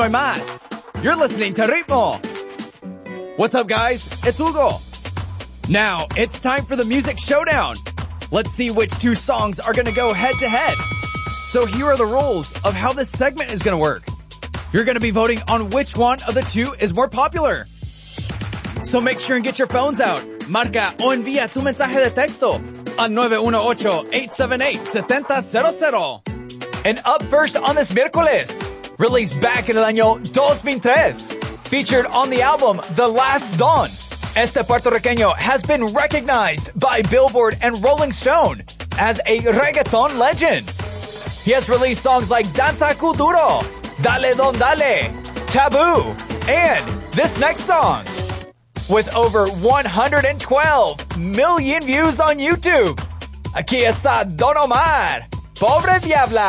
más. You're listening to Ritmo. What's up, guys? It's Hugo. Now, it's time for the music showdown. Let's see which two songs are going to go head to head. So here are the rules of how this segment is going to work. You're going to be voting on which one of the two is more popular. So make sure and get your phones out. Marca o envía tu mensaje de texto al 918-878-7000. And up first on this miércoles, released back in el año 2003, featured on the album The Last Dawn. Este puertorriqueño has been recognized by Billboard and Rolling Stone as a reggaeton legend. He has released songs like Danza Kuduro, Dale Don Dale, Taboo, and this next song. With over 112 million views on YouTube. Aquí está Don Omar, Pobre Diabla.